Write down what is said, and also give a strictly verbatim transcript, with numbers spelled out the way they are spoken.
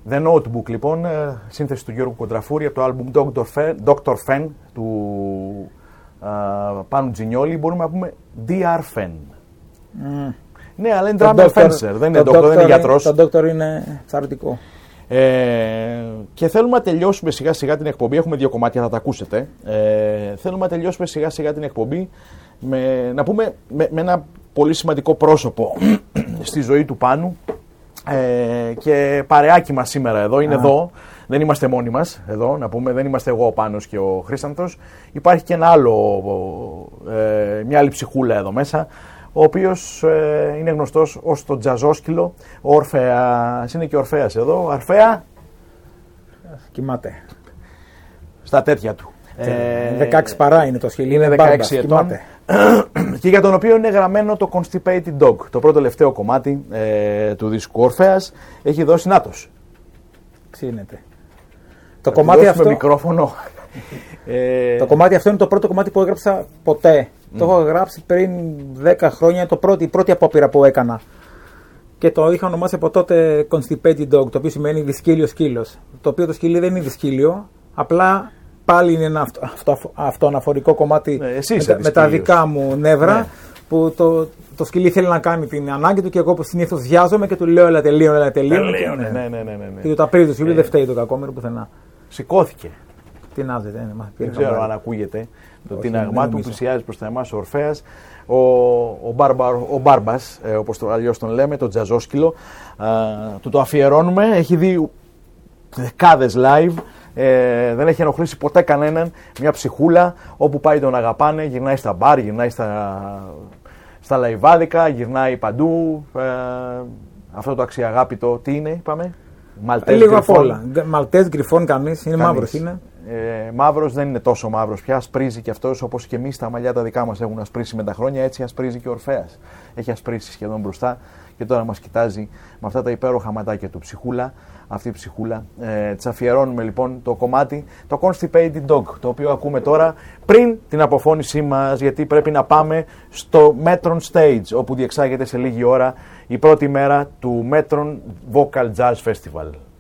The Notebook, λοιπόν, σύνθεση του Γιώργου Κοντραφούρη από το άλμπουμ Doctor Fen του uh, Πάνου Τζινιόλη. Μπορούμε να πούμε ντι αρ Fen. Mm. Ναι, αλλά είναι drummer fencer, δεν είναι doctor, δεν είναι γιατρός. Το Doctor είναι εξαρτητικό. Ε, και θέλουμε να τελειώσουμε σιγά σιγά την εκπομπή. Έχουμε δύο κομμάτια, θα τα ακούσετε. Ε, θέλουμε να τελειώσουμε σιγά σιγά την εκπομπή με, να πούμε με, με ένα πολύ σημαντικό πρόσωπο στη ζωή του Πάνου. Ε, και παρεάκι μας σήμερα εδώ, είναι Α. εδώ. Δεν είμαστε μόνοι μας εδώ, να πούμε. Δεν είμαστε εγώ ο Πάνος και ο Χρήστανθος. Υπάρχει και ένα άλλο, ε, μια άλλη ψυχούλα εδώ μέσα, ο οποίος ε, είναι γνωστός ως το Τζαζόσκυλο, ο Ορφέας. Είναι και ο Ορφέας εδώ. Αρφέα. Κοιμάται. Στα τέτοια του. Ε, δεκαέξι παρά είναι το σκυλί, είναι δεκαέξι ετών. Και για τον οποίο είναι γραμμένο το Constipated Dog, το πρώτο τελευταίο κομμάτι ε, του δίσκου. Ορφέας έχει δώσει νάτος. Ξύνεται. Το κομμάτι αυτό... μικρόφωνο. ε... Το κομμάτι αυτό είναι το πρώτο κομμάτι που έγραψα ποτέ. Mm. Το έχω γράψει πριν δέκα χρόνια, το πρώτο, η πρώτη απόπειρα που έκανα. Και το είχα ονομάσει από τότε Constipated Dog, το οποίο σημαίνει δυσκύλιο σκύλος. Το οποίο το σκύλι δεν είναι δυσκύλιο, απλά πάλι είναι ένα αυτο, αυτο, αυτοαναφορικό κομμάτι ναι, με, τα, με τα δικά μου νεύρα, ναι. Που το, το σκυλί θέλει να κάνει την ανάγκη του και εγώ συνήθως βιάζομαι και του λέω έλα τελείω, έλα τελείω. Ναι, ναι, ναι, ναι, ναι, ναι. Και το ταπρίζει το σκυλί, ε, δεν φταίει το κακόμερο πουθενά. Σηκώθηκε. Τι νάζεται, ναι, μα, δεν ξέρω αν ακούγεται. Το τίναγμά του πλησιάζει προς τα εμάς ο Ορφέας. Ο, ο, Μπάρμπα, ο Μπάρμπας, ε, όπως το, αλλιώς τον λέμε, το Τζαζόσκυλο, ε, του το αφιερώνουμε. Έχει δει δεκάδες live. Ε, δεν έχει ενοχλήσει ποτέ κανέναν. Μια ψυχούλα όπου πάει τον αγαπάνε, γυρνάει στα μπαρ, γυρνάει στα, στα λαϊβάδικα, γυρνάει παντού. Ε, αυτό το αξιαγάπητο, τι είναι, είπαμε. Μαλτές, λίγο απ' όλα. Μαλτές, γκριφόν, κανείς. Είναι μαύρος, είναι. Ε, μαύρος δεν είναι τόσο μαύρος πια. Ασπρίζει και αυτός, όπως και εμείς τα μαλλιά τα δικά μας έχουν ασπρίσει με τα χρόνια. Έτσι ασπρίζει και ο Ορφέας. Έχει ασπρίσει σχεδόν μπροστά και τώρα μας κοιτάζει με αυτά τα υπέροχα ματάκια του. Ψυχούλα, αυτή η ψυχούλα. Ε, της αφιερώνουμε λοιπόν το κομμάτι, το Constipated Dog, το οποίο ακούμε τώρα πριν την αποφώνησή μας, γιατί πρέπει να πάμε στο Metron Stage, όπου διεξάγεται σε λίγη ώρα η πρώτη μέρα του Metron Vocal Jazz Festival.